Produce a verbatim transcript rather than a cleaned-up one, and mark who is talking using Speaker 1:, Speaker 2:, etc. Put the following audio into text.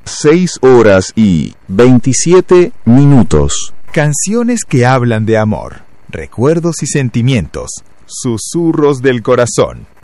Speaker 1: seis horas y veintisiete minutos.
Speaker 2: Canciones que hablan de amor, recuerdos y sentimientos, susurros del corazón.